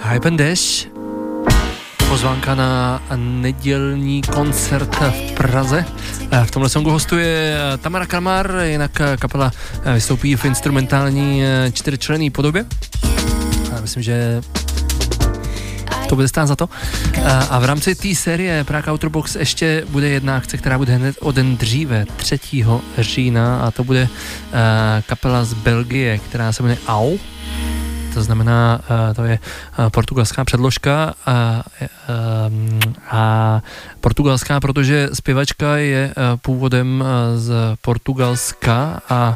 Hype and Dash. Pozvánka na nedělní koncert v Praze. V tomhle songu hostuje Tamara Kramar, jinak kapela vystoupí v instrumentální 4členné podobě. Myslím, že to bude stát za to. A v rámci té série Prague Outer Box ještě bude jedna akce, která bude hned o den dříve, 3. října, a to bude kapela z Belgie, která se jmenuje AU. To znamená, to je portugalská předložka a portugalská, protože zpěvačka je původem z Portugalska a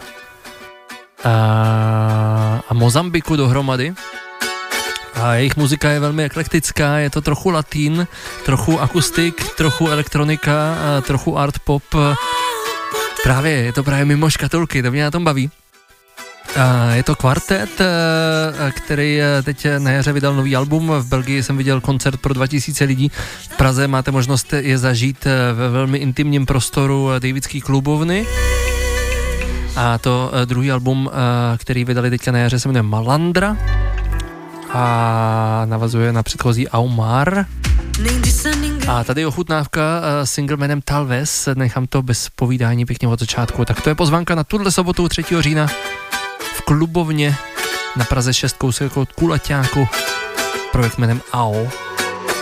Mozambiku dohromady. A jejich muzika je velmi eklektická, je to trochu latín, trochu akustik, trochu elektronika, trochu art pop. Je to právě mimo škatulky, to mě na tom baví. Je to kvartet, který teď na jaře vydal nový album. V Belgii jsem viděl koncert pro 2000 lidí. V Praze máte možnost je zažít ve velmi intimním prostoru Davidské klubovny. A to druhý album, který vydali teďka na jaře, se jmenuje Malandra a navazuje na předchozí Aumar. A tady je ochutnávka single jménem Talves, nechám to bez povídání pěkně od začátku. Tak to je pozvánka na tuhle sobotu 3. října v klubovně na Praze 6, kousek od Kulaťáku, projekt jménem AO.